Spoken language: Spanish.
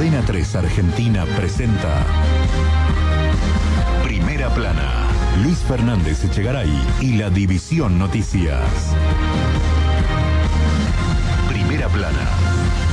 Cadena 3 Argentina presenta Primera Plana. Luis Fernández Echegaray y la División Noticias. Primera Plana.